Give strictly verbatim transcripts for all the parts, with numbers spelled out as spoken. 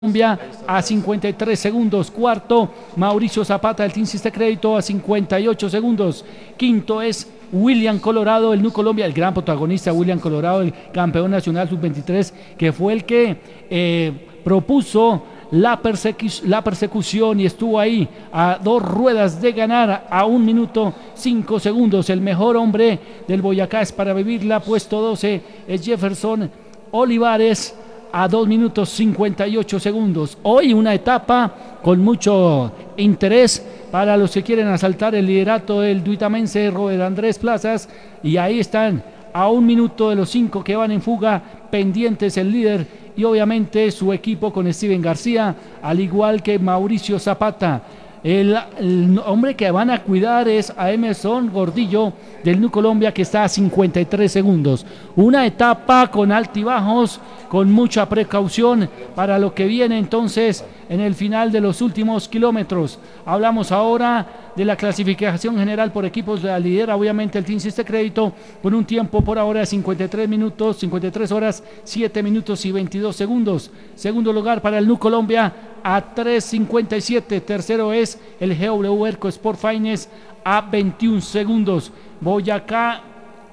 Colombia a cincuenta y tres segundos. Cuarto, Mauricio Zapata del Team Siste Crédito a cincuenta y ocho segundos. Quinto es William Colorado, el Nu Colombia, el gran protagonista William Colorado, el campeón nacional sub veintitrés, que fue el que eh, propuso la, persecu la persecución y estuvo ahí a dos ruedas de ganar a un minuto cinco segundos. El mejor hombre del Boyacá es para vivirla, puesto doce es Jefferson Olivares a dos minutos cincuenta y ocho segundos. Hoy una etapa con mucho interés para los que quieren asaltar el liderato del duitamense Robert Andrés Plazas, y ahí están a un minuto de los cinco que van en fuga, pendientes el líder y obviamente su equipo con Steven García, al igual que Mauricio Zapata. El, el hombre que van a cuidar es a Emerson Gordillo del Nu Colombia, que está a cincuenta y tres segundos. Una etapa con altibajos, con mucha precaución para lo que viene entonces en el final de los últimos kilómetros. Hablamos ahora de la clasificación general por equipos. La lidera obviamente el Team Siste Crédito con un tiempo por ahora de cincuenta y tres minutos, cincuenta y tres horas, siete minutos y veintidós segundos. Segundo lugar para el Nu Colombia a tres cincuenta y siete. Tercero es el G W Erco Sport Finance a veintiún segundos. Boyacá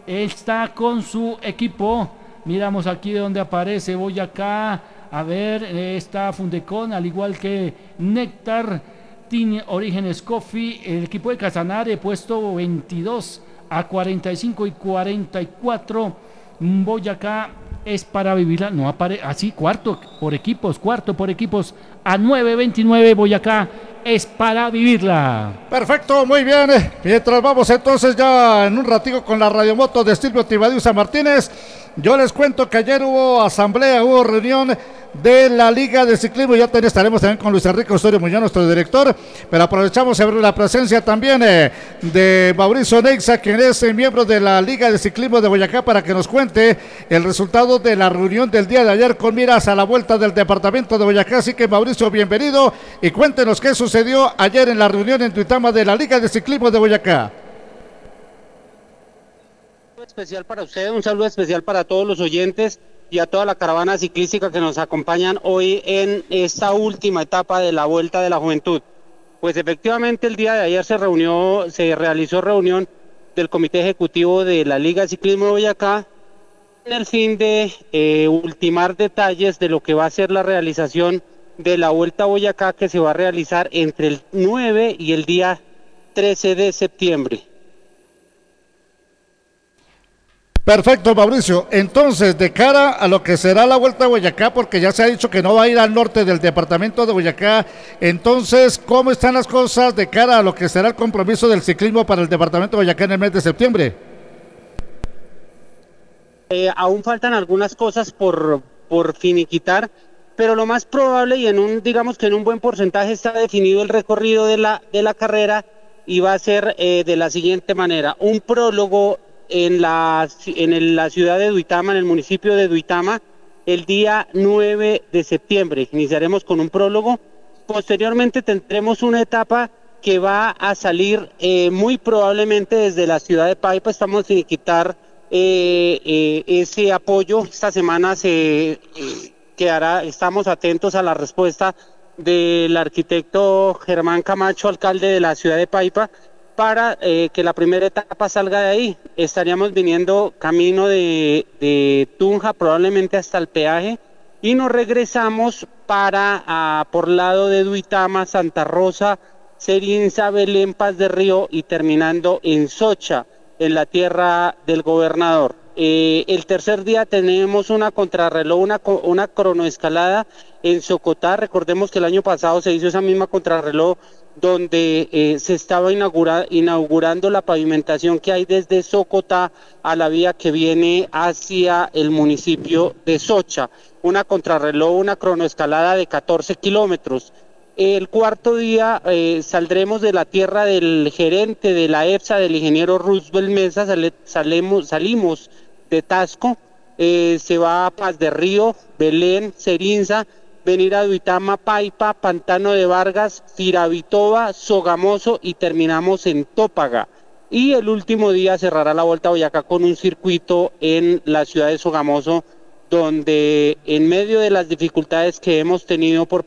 está con su equipo. Miramos aquí donde aparece Boyacá. A ver, está Fundecon, al igual que Néctar, Team Orígenes Coffee, el equipo de Casanare, puesto veintidós a cuarenta y cinco y cuarenta y cuatro. Boyacá es para vivirla, no aparece, así, cuarto por equipos, cuarto por equipos a nueve veintinueve. Boyacá es para vivirla. Perfecto, muy bien. Mientras vamos entonces ya en un ratico con la radiomoto de Silvio Tibadiusa Martínez, yo les cuento que ayer hubo asamblea, hubo reunión de la Liga de Ciclismo. Ya ten, estaremos también con Luis Enrique Osorio Muñoz, nuestro director, pero aprovechamos a ver la presencia también eh, de Mauricio Neixa, quien es eh, miembro de la Liga de Ciclismo de Boyacá, para que nos cuente el resultado de la reunión del día de ayer con miras a la vuelta del departamento de Boyacá. Así que Mauricio, bienvenido y cuéntenos qué sucedió ayer en la reunión en Duitama de la Liga de Ciclismo de Boyacá. Especial para usted, un saludo especial para todos los oyentes y a toda la caravana ciclística que nos acompañan hoy en esta última etapa de la Vuelta de la Juventud. Pues efectivamente el día de ayer se reunió, se realizó reunión del Comité Ejecutivo de la Liga de Ciclismo de Boyacá en el fin de eh, ultimar detalles de lo que va a ser la realización de la Vuelta a Boyacá, que se va a realizar entre el nueve y el día trece de septiembre. Perfecto, Mauricio. Entonces, de cara a lo que será la Vuelta a Boyacá, porque ya se ha dicho que no va a ir al norte del departamento de Boyacá, entonces, ¿cómo están las cosas de cara a lo que será el compromiso del ciclismo para el departamento de Boyacá en el mes de septiembre? Eh, aún faltan algunas cosas por, por finiquitar, pero lo más probable, y en un, digamos que en un buen porcentaje, está definido el recorrido de la, de la carrera, y va a ser eh, de la siguiente manera: un prólogo en la, en el, la ciudad de Duitama, en el municipio de Duitama, el día nueve de septiembre. Iniciaremos con un prólogo. Posteriormente tendremos una etapa que va a salir eh, muy probablemente desde la ciudad de Paipa. Estamos sin quitar eh, eh, ese apoyo. Esta semana se eh, quedará, estamos atentos a la respuesta del arquitecto Germán Camacho, alcalde de la ciudad de Paipa, para eh, que la primera etapa salga de ahí. Estaríamos viniendo camino de, de Tunja, probablemente hasta el peaje, y nos regresamos para ah, por lado de Duitama, Santa Rosa, Serinza, Belén, Paz de Río, y terminando en Socha, en la tierra del gobernador. Eh, el tercer día tenemos una contrarreloj, una, una cronoescalada en Socotá. Recordemos que el año pasado se hizo esa misma contrarreloj, donde eh, se estaba inaugura, inaugurando la pavimentación que hay desde Socotá a la vía que viene hacia el municipio de Socha. Una contrarreloj, una cronoescalada de catorce kilómetros. El cuarto día eh, saldremos de la tierra del gerente de la EPSA, del ingeniero Roosevelt Mesa. Sale, salemos, salimos de Tasco, eh, se va a Paz de Río, Belén, Serinza, venir a Duitama, Paipa, Pantano de Vargas, Firavitoba, Sogamoso, y terminamos en Tópaga. Y el último día cerrará la Vuelta a Boyacá con un circuito en la ciudad de Sogamoso, donde en medio de las dificultades que hemos tenido por